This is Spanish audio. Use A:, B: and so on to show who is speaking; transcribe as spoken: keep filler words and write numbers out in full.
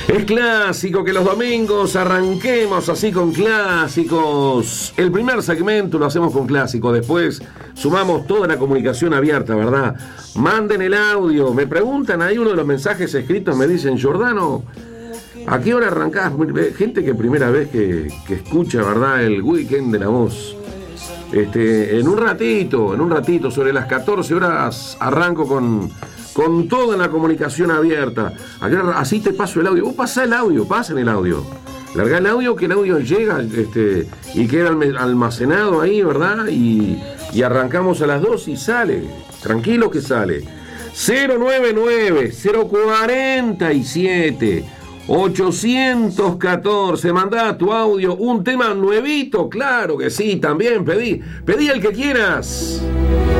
A: Es clásico que los domingos arranquemos así con clásicos. El primer segmento lo hacemos con clásicos, después sumamos toda la comunicación abierta, ¿verdad? Manden el audio. Me preguntan ahí uno de los mensajes escritos, me dicen, Giordano, ¿a qué hora arrancás? Gente que primera vez que, que escucha, ¿verdad? El Weekend de la Voz. Este, en un ratito, en un ratito, sobre las catorce horas arranco con, con toda la comunicación abierta. Así te paso el audio. Vos pasá el audio, pasen el audio. Largá el audio, que el audio llega este, y queda almacenado ahí, ¿verdad? Y, y arrancamos a las dos y sale. Tranquilo que sale. cero nueve nueve, cero cuatro siete, ocho uno cuatro, mandá tu audio, un tema nuevito, claro que sí, también pedí, pedí el que quieras.